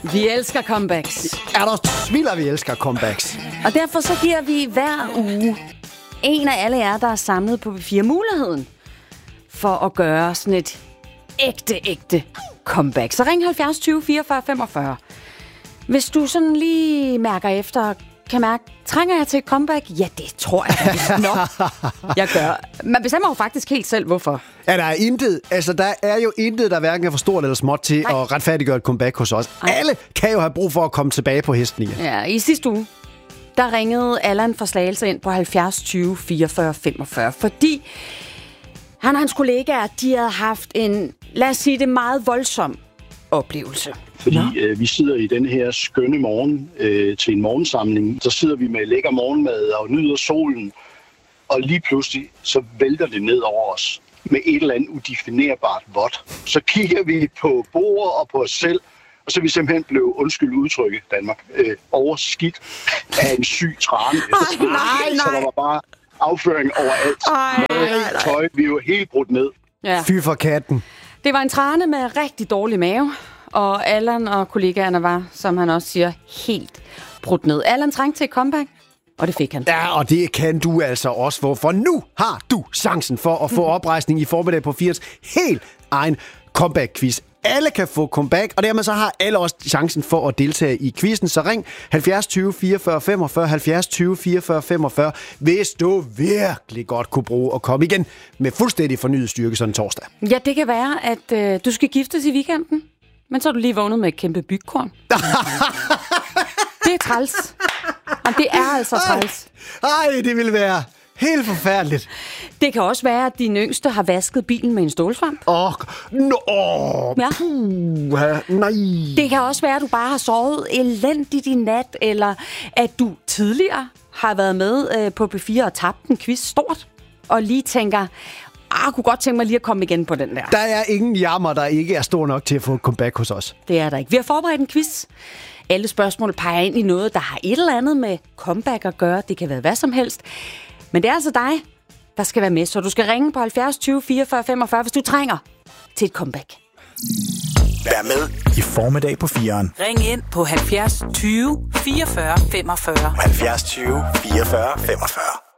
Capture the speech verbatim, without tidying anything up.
Vi elsker comebacks. Er der smiler, vi elsker comebacks. Og derfor så giver vi hver uge en af alle jer, der er samlet på B fire, muligheden for at gøre sådan et ægte, ægte comeback. Så ring halvfjerds tyve fireogfyrre femogfyrre. Hvis du sådan lige mærker efter, kan mærke, trænger jeg til et comeback? Ja, det tror jeg da nok, jeg gør. Man bestemmer jo faktisk helt selv, hvorfor. Ja, der er intet, altså der er jo intet, der hverken er for stort eller småt til Nej. at retfærdiggøre et comeback hos os. Ej. Alle kan jo have brug for at komme tilbage på hesten igen. Ja, i sidste uge, der ringede Allan fra Slagelse ind på halvfjerds tyve fireogfyrre femogfyrre, fordi han og hans kollegaer, de havde haft en, lad os sige det, meget voldsom oplevelse. Fordi øh, vi sidder i den her skønne morgen øh, til en morgensamling. Så sidder vi med lækker morgenmad og nyder solen. Og lige pludselig, så vælter det ned over os med et eller andet udefinerbart vådt. Så kigger vi på bordet og på os selv, og så er vi simpelthen blevet, undskyld udtrykket, Danmark, øh, overskidt af en syg trane. Ej, nej, nej. Så der var bare afføring overalt. Ej, nej, nej. Tøj, vi er jo helt brudt ned. Ja. Fy for katten. Det var en trane med rigtig dårlig mave, og Allan og kollegaerne var, som han også siger, helt brudt ned. Allan trængte til et comeback, og det fik han. Ja, og det kan du altså også få, for nu har du chancen for at få oprejsning i formiddag på firs helt egen comeback-quiz. Alle kan få comeback, og dermed så har alle også chancen for at deltage i quizzen. Så ring halvfjerds tyve fireogfyrre femogfyrre, halvfjerds tyve fireogfyrre femogfyrre, hvis du virkelig godt kunne bruge at komme igen med fuldstændig fornyet styrke sådan torsdag. Ja, det kan være, at øh, du skal giftes i weekenden, men så er du lige vågnet med et kæmpe bygkorn. Det er træls. Og det er altså træls. Ej, det vil være helt forfærdeligt. Det kan også være, at din yngste har vasket bilen med en stålsvamp. Åh, oh, no, oh, ja. puh, nej. Det kan også være, at du bare har sovet elendigt i nat, eller at du tidligere har været med øh, på B fire og tabt en quiz stort, og lige tænker, ah, jeg kunne godt tænke mig lige at komme igen på den der. Der er ingen jammer, der ikke er stor nok til at få et comeback hos os. Det er der ikke. Vi har forberedt en quiz. Alle spørgsmål peger ind i noget, der har et eller andet med comeback at gøre. Det kan være hvad som helst. Men det er altså dig, der skal være med, så du skal ringe på halvfjerds tyve fireogfyrre femogfyrre, hvis du trænger til et comeback. Vær med i formiddag på firen. Ring ind på halvfjerds tyve fireogfyrre femogfyrre. halvfjerds tyve fireogfyrre femogfyrre.